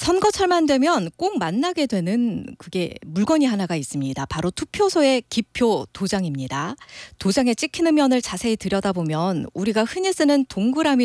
선거철만 되면 꼭 만나게 되는 그게 물건이 하나가 있습니다. 바로 투표소의 기표 도장입니다. 도장에 찍히는 면을 자세히 들여다보면 우리가 흔히 쓰는 동그라미